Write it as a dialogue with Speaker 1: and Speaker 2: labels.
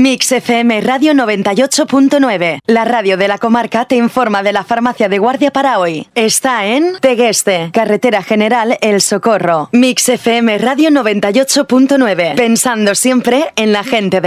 Speaker 1: Mix FM Radio 98.9. La radio de la comarca te informa de la farmacia de guardia para hoy. Está en Tegueste, Carretera General El Socorro. Mix FM Radio 98.9. Pensando siempre en la gente de